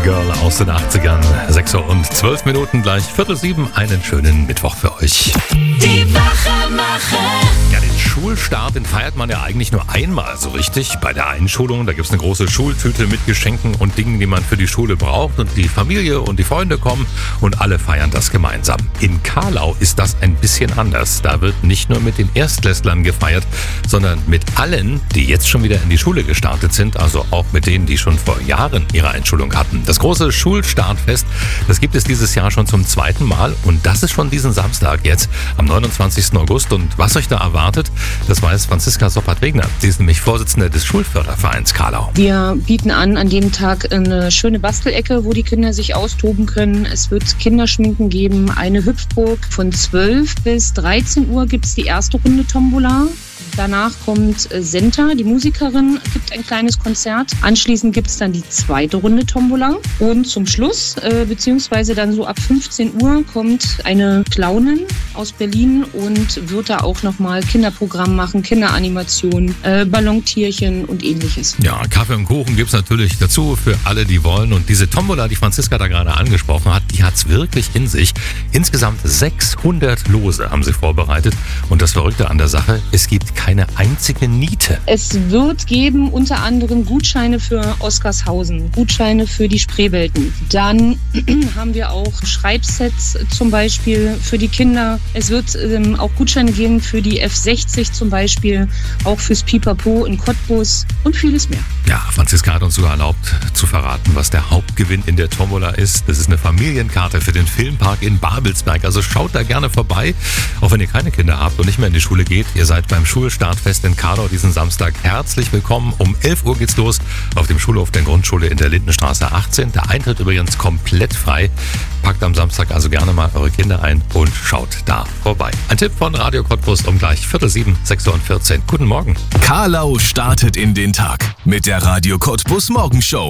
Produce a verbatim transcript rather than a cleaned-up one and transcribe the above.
Girl aus den achtzigern. sechs Uhr und zwölf Minuten, gleich Viertel sieben. Einen schönen Mittwoch für euch. Die Wachmacher. Ja, den Schulstart, den feiert man ja eigentlich nur einmal so richtig. Bei der Einschulung, da gibt's eine große Schultüte mit Geschenken und Dingen, die man für die Schule braucht. Und die Familie und die Freunde kommen und alle feiern das gemeinsam. In Carlau ist das ein bisschen anders. Da wird nicht nur mit den Erstklässlern gefeiert, sondern mit allen, die jetzt schon wieder in die Schule gestartet sind. Also auch mit denen, die schon vor Jahren ihre Einschulung hatten. Das große Schulstartfest, das gibt es dieses Jahr schon zum zweiten Mal. Und das ist schon diesen Samstag jetzt, am neunundzwanzigsten August. Und was euch da erwartet, das weiß Franziska Soppert-Wegner. Sie ist nämlich Vorsitzende des Schulfördervereins Carlau. Wir bieten an, an dem Tag eine schöne Bastelecke, wo die Kinder sich austoben können. Es wird Kinderschminken geben, eine Hüpfburg. Von zwölf bis dreizehn Uhr gibt es die erste Runde Tombola. Danach kommt Senta, die Musikerin, gibt ein kleines Konzert. Anschließend gibt es dann die zweite Runde Tombola. Und zum Schluss, äh, beziehungsweise dann so ab fünfzehn Uhr, kommt eine Clownin aus Berlin und wird da auch nochmal Kinderprogramm machen, Kinderanimation, äh, Ballontierchen und ähnliches. Ja, Kaffee und Kuchen gibt's natürlich dazu für alle, die wollen. Und diese Tombola, die Franziska da gerade angesprochen hat, die hat's wirklich in sich. Insgesamt sechshundert Lose haben sie vorbereitet. Und das Verrückte an der Sache, es gibt keine einzige Niete. Es wird geben unter anderem Gutscheine für Oskarshausen, Gutscheine für die Spreewelten. Dann haben wir auch Schreibsets zum Beispiel für die Kinder. Es wird ähm, auch Gutscheine geben für die F sechzig zum Beispiel, auch fürs Pipapo in Cottbus und vieles mehr. Ja, Franziska hat uns sogar erlaubt zu verraten, was der Hauptgewinn in der Tombola ist. Das ist eine Familienkarte für den Filmpark in Babelsberg. Also schaut da gerne vorbei, auch wenn ihr keine Kinder habt und nicht mehr in die Schule geht. Ihr seid beim Schulstartfest in Carlau diesen Samstag herzlich willkommen. Um elf Uhr geht's los auf dem Schulhof der Grundschule in der Lindenstraße achtzehn. Der Eintritt übrigens komplett frei. Packt am Samstag also gerne mal eure Kinder ein und schaut da vorbei. Ein Tipp von Radio Cottbus um gleich Viertel sieben, sechs Uhr und vierzehn. Guten Morgen. Carlau startet in den Tag mit der Radio Cottbus Morgenshow.